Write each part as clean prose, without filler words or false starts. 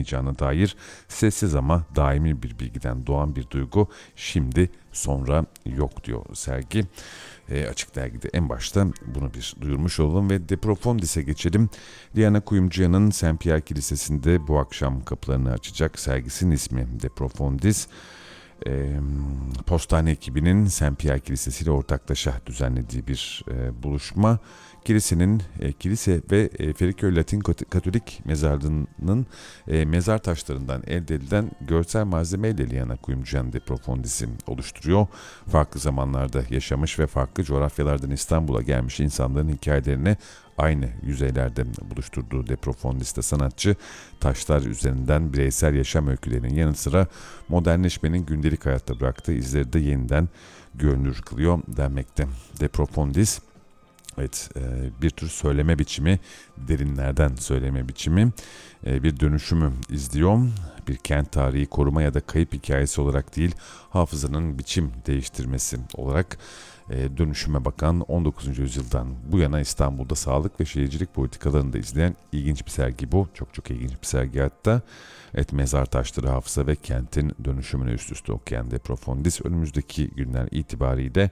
olamayacağına dair sessiz ama daimi bir bilgiden doğan bir duygu şimdi sonra yok diyor sergi. Açık Dergi'de en başta bunu bir duyurmuş olalım ve De Profundis'e geçelim. Liana Kuyumcuyan'ın Saint Pierre Kilisesi'nde bu akşam kapılarını açacak sergisinin ismi De Profundis. Postane ekibinin Saint Pierre Kilisesi ile ortaklaşa düzenlediği bir buluşma. Kilise ve Feriköy Latin Katolik Mezarlığı'nın mezar taşlarından elde edilen görsel malzemeyle Liana Kuyumcuyan De Profundis'i oluşturuyor. Farklı zamanlarda yaşamış ve farklı coğrafyalardan İstanbul'a gelmiş insanların hikayelerini aynı yüzeylerde buluşturduğu De Profundis'te sanatçı taşlar üzerinden bireysel yaşam öykülerinin yanı sıra modernleşmenin gündelik hayatta bıraktığı izleri de yeniden görünür kılıyor denmekte. De Profundis, evet, bir tür söyleme biçimi, derinlerden söyleme biçimi, bir dönüşümü izliyor. Bir kent tarihi koruma ya da kayıp hikayesi olarak değil, hafızanın biçim değiştirmesi olarak dönüşüme bakan 19. yüzyıldan bu yana İstanbul'da sağlık ve şehircilik politikalarını da izleyen ilginç bir sergi bu. Çok ilginç bir sergi hatta. Evet, mezar taşları, hafıza ve kentin dönüşümünü üst üste okuyan De Profundis önümüzdeki günler itibariyle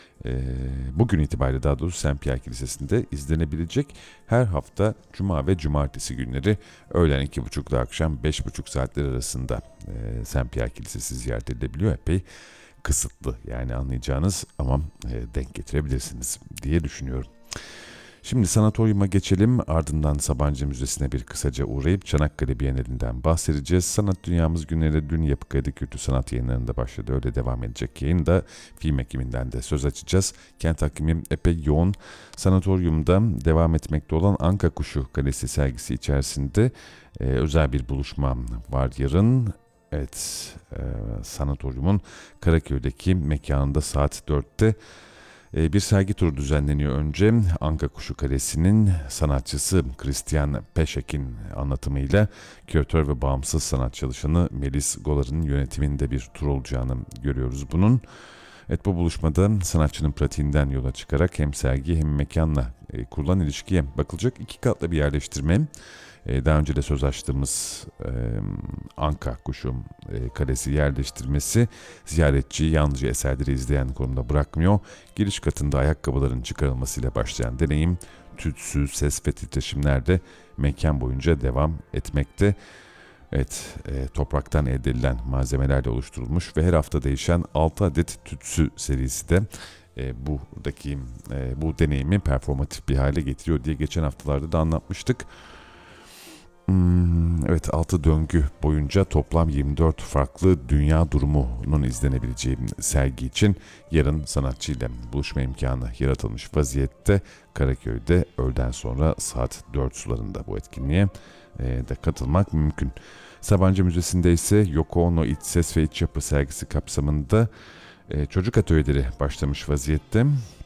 bugün itibariyle daha doğrusu Saint Pierre Kilisesi'nde izlenebilecek. Her hafta Cuma ve Cumartesi günleri öğlen 2.30 ile akşam 5.30 saatler arasında Saint Pierre Kilisesi ziyaret edilebiliyor. Epey kısıtlı yani anlayacağınız ama denk getirebilirsiniz diye düşünüyorum. Şimdi sanatoryuma geçelim, ardından Sabancı Müzesi'ne bir kısaca uğrayıp Çanakkale Bienalinden bahsedeceğiz. Sanat Dünyamız günleri dün Yapı Kredi Kültür Sanat Yayınları'nda başladı, öyle devam edecek yayında. Film ekibinden de söz açacağız. Kent hakimi epey yoğun. Sanatoryumda devam etmekte olan Anka Kuşu Kalesi sergisi içerisinde özel bir buluşma var yarın. Evet, sanatoryumun Karaköy'deki mekanında saat 4'te bir sergi turu düzenleniyor önce. Anka Kuşu Kalesi'nin sanatçısı Christian Peşek'in anlatımıyla küratör ve bağımsız sanat çalışanı Melis Golar'ın yönetiminde bir tur olacağını görüyoruz bunun. Evet, bu buluşmada sanatçının pratiğinden yola çıkarak hem sergi hem mekanla kurulan ilişkiye bakılacak. 2 katlı bir yerleştirme. Daha önce de söz açtığımız Anka Kuşu Kalesi yerleştirmesi ziyaretçiyi yalnızca eserleri izleyen konumda bırakmıyor. Giriş katında ayakkabıların çıkarılmasıyla başlayan deneyim tütsü, ses ve titreşimlerle mekan boyunca devam etmekte. Evet, topraktan elde edilen malzemelerle oluşturulmuş ve her hafta değişen 6 adet tütsü serisi de buradaki bu deneyimi performatif bir hale getiriyor diye geçen haftalarda da anlatmıştık. Evet, 6 döngü boyunca toplam 24 farklı dünya durumunun izlenebileceği sergi için yarın sanatçıyla buluşma imkanı yaratılmış vaziyette. Karaköy'de öğleden sonra saat 4 sularında bu etkinliğe de katılmak mümkün. Sabancı Müzesi'nde ise Yoko Ono İç Ses ve İç Yapı sergisi kapsamında çocuk atölyeleri başlamış vaziyette.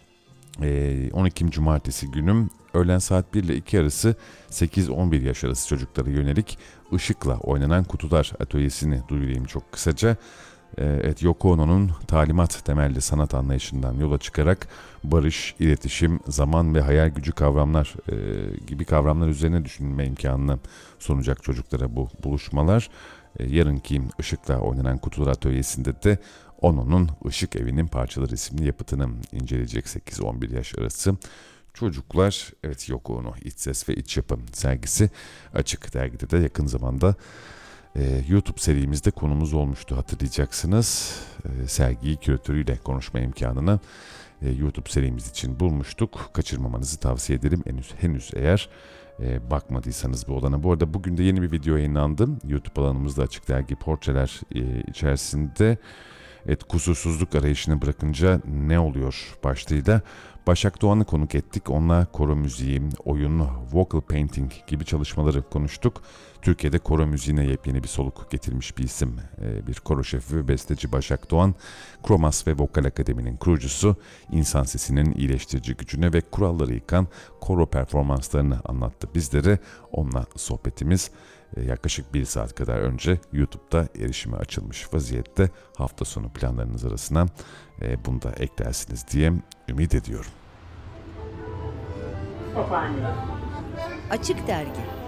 10 Ekim Cumartesi günüm öğlen saat 1 ile 2 arası 8-11 yaş arası çocuklara yönelik ışıkla oynanan kutular atölyesini duyurayım çok kısaca. Evet, Yoko Ono'nun talimat temelli sanat anlayışından yola çıkarak barış, iletişim, zaman ve hayal gücü kavramlar gibi kavramlar üzerine düşünme imkanını sunacak çocuklara bu buluşmalar. Yarınki ışıkla oynanan kutular atölyesinde de Ono'nun Işık Evi'nin Parçaları isimli yapıtını inceleyecek 8-11 yaş arası çocuklar. Evet, Yoko Ono İç Ses ve İç Yapı sergisi Açık Dergi'de de yakın zamanda YouTube serimizde konumuz olmuştu, hatırlayacaksınız. Sergiyi küratörüyle konuşma imkanını YouTube serimiz için bulmuştuk. Kaçırmamanızı tavsiye ederim henüz eğer bakmadıysanız bu olana. Bu arada bugün de yeni bir video yayınlandı. YouTube alanımızda Açık Dergi portreler içerisinde. Evet, kusursuzluk arayışını bırakınca ne oluyor başlığıyla Başak Doğan'ı konuk ettik. Onunla koro müziği, oyun, vocal painting gibi çalışmaları konuştuk. Türkiye'de koro müziğine yepyeni bir soluk getirmiş bir isim. Bir koro şefi ve besteci Başak Doğan, Kromas ve Vokal Akademi'nin kurucusu, insan sesinin iyileştirici gücüne ve kuralları yıkan koro performanslarını anlattı bizlere. Onunla sohbetimiz yaklaşık 1 saat kadar önce YouTube'da erişime açılmış vaziyette. Hafta sonu planlarınız arasına bunu da eklersiniz diye ümit ediyorum. Açık Dergi